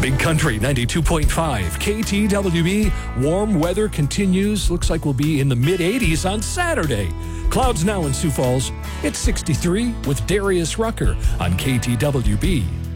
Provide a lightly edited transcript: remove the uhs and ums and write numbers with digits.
Big Country 92.5 KTWB. Warm weather continues. Looks like we'll be in the mid-80s on Saturday. Clouds now in Sioux Falls. It's 63 with Darius Rucker on KTWB.